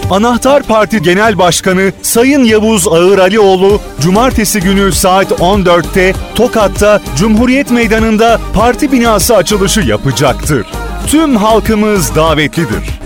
Anahtar Parti Genel Başkanı Sayın Yavuz Ağıralioğlu, Cumartesi günü saat 14'te Tokat'ta Cumhuriyet Meydanı'nda parti binası açılışı yapacaktır. Tüm halkımız davetlidir.